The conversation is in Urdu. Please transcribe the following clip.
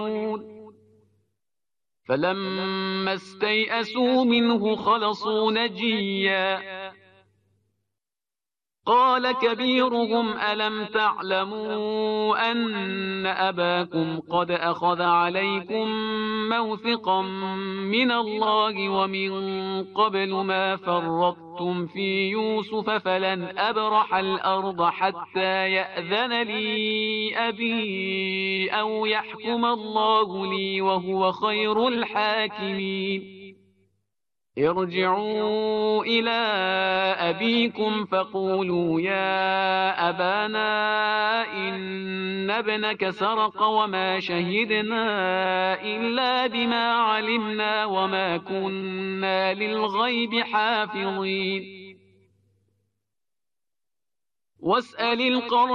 فلما استيئسوا منه خلصوا نجيا قال كبيرهم ألم تعلموا أن أباكم قد أخذ عليكم موثقا من الله ومن قبل ما فرطتم في يوسف فلن أبرح الأرض حتى يأذن لي أبي أو يحكم الله لي وهو خير الحاكمين ارجعوا إلى أبيكم فقولوا يا أبانا إن ابنك سرق وما شهدنا إلا بما علمنا وما كنا للغيب حافظين واسأل القرية